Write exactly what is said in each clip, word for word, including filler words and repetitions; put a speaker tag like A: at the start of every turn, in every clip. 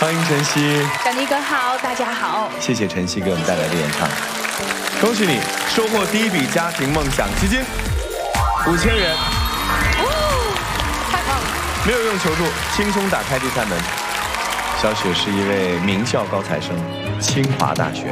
A: 欢迎晨曦。
B: 小尼哥好，大家好。
A: 谢谢晨曦给我们带来的演唱，恭喜你收获第一笔家庭梦想基金五千元。
B: 哦，太棒了！
A: 没有用求助，轻松打开第三门。小雪是一位名校高材生，清华大学。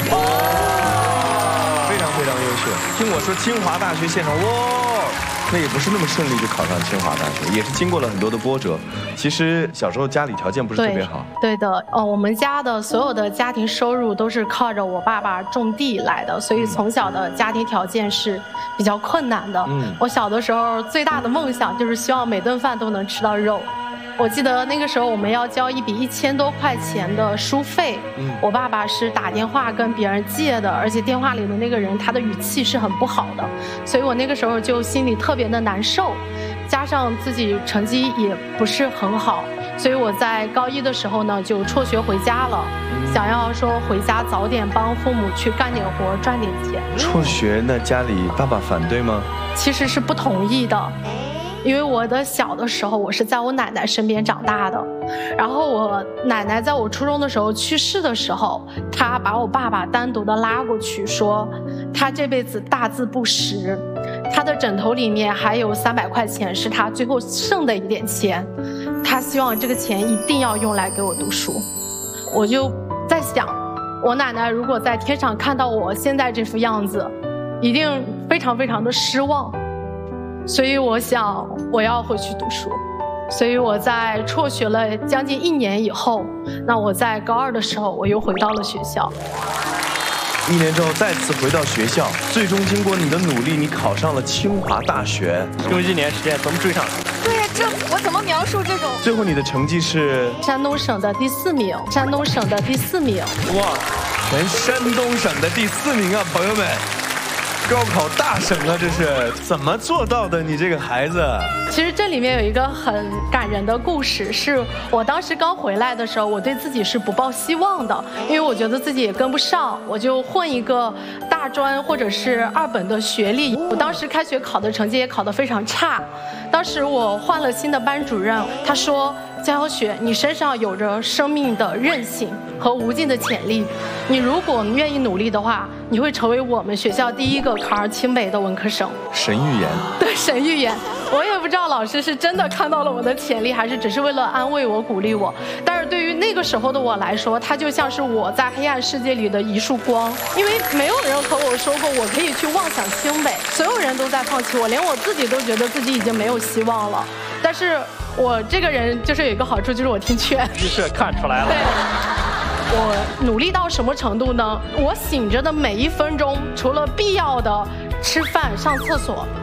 A: 非常非常优秀。听我说，清华大学现场，哇，那也不是那么顺利就考上清华大学，也是经过了很多的波折。其实小时候家里条件不是特别好。
C: 对, 对的，哦，我们家的所有的家庭收入都是靠着我爸爸种地来的，所以从小的家庭条件是比较困难的。嗯，我小的时候最大的梦想就是希望每顿饭都能吃到肉。我记得那个时候我们要交一笔一千多块钱的书费，嗯，我爸爸是打电话跟别人借的，而且电话里的那个人他的语气是很不好的，所以我那个时候就心里特别的难受，加上自己成绩也不是很好，所以我在高一的时候呢就辍学回家了，嗯，想要说回家早点帮父母去干点活赚点钱。
A: 辍学，那家里爸爸反对吗？
C: 其实是不同意的。因为我的小的时候，我是在我奶奶身边长大的，然后我奶奶在我初中的时候去世的时候，她把我爸爸单独的拉过去说，他这辈子大字不识，他的枕头里面还有三百块钱是他最后剩的一点钱，他希望这个钱一定要用来给我读书。我就在想，我奶奶如果在天上看到我现在这副样子，一定非常非常的失望。所以我想我要回去读书，所以我在辍学了将近一年以后，那我在高二的时候我又回到了学校。
A: 一年之后再次回到学校，最终经过你的努力，你考上了清华大学。用一年时间怎么追上来？
B: 对呀，这我怎么描述这种？
A: 最后你的成绩是
C: 山东省的第四名，山东省的第四名。
A: 哇，全山东省的第四名啊，朋友们！高考大省啊，这是怎么做到的？你这个孩子，
C: 其实这里面有一个很感人的故事，是我当时刚回来的时候，我对自己是不抱希望的，因为我觉得自己也跟不上，我就混一个大专或者是二本的学历。我当时开学考的成绩也考得非常差，当时我换了新的班主任，他说：江小雪，你身上有着生命的韧性和无尽的潜力，你如果愿意努力的话，你会成为我们学校第一个考上清北的文科生。
A: 神预言。
C: 对，神预言。我也不知道老师是真的看到了我的潜力，还是只是为了安慰我、鼓励我。但是对于那个时候的我来说，它就像是我在黑暗世界里的一束光，因为没有人和我说过我可以去妄想清北，所有人都在放弃我，连我自己都觉得自己已经没有希望了。但是我这个人就是有一个好处，就是我听劝。
D: 是看出来了。
C: 对。我努力到什么程度呢？我醒着的每一分钟，除了必要的吃饭、上厕所，